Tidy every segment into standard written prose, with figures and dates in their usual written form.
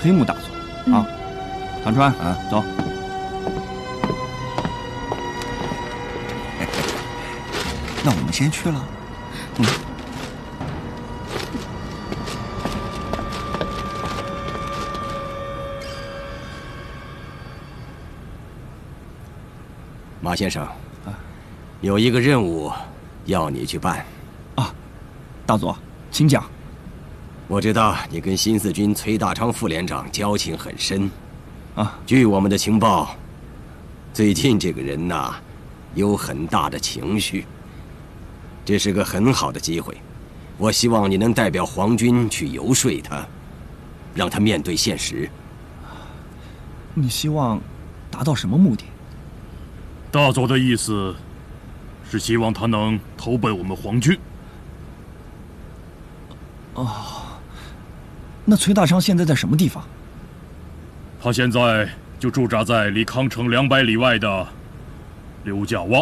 黑木大佐啊。唐川啊，走。 那我们先去了。 马先生，有一个任务要你去办。 啊，大佐，请讲。 我知道你跟新四军崔大昌副连长交情很深。 啊， 据我们的情报，最近这个人呐，有很大的情绪。这是个很好的机会，我希望你能代表皇军去游说他，让他面对现实。 你希望达到什么目的？ 大佐的意思是希望他能投奔我们皇军。 哦，那崔大昌现在在什么地方？ 他现在就驻扎在离康城200里外的刘家洼。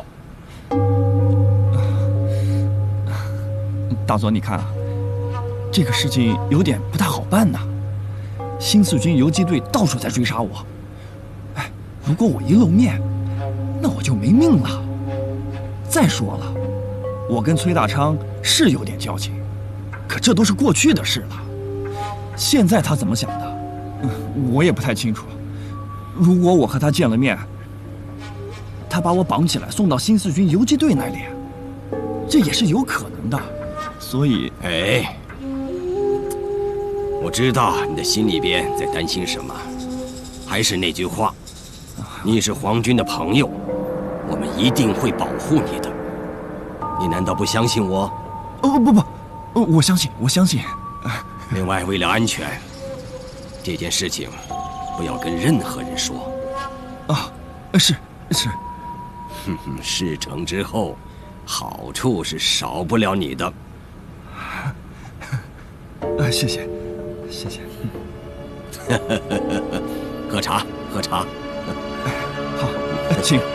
大佐，你看啊，这个事情有点不太好办呐。新四军游击队到处在追杀我，哎，如果我一露面，那我就没命了。再说了，我跟崔大昌是有点交情，可这都是过去的事了。现在他怎么想的，我也不太清楚。如果我和他见了面，他把我绑起来送到新四军游击队那里，这也是有可能的。所以， 哎，我知道你的心里边在担心什么。还是那句话，你是皇军的朋友，我们一定会保护你的。你难道不相信我？ 不，我相信，我相信。 另外，为了安全，这件事情不要跟任何人说。 啊，是。 事成之后，好处是少不了你的。 谢谢。喝茶。 好， 请。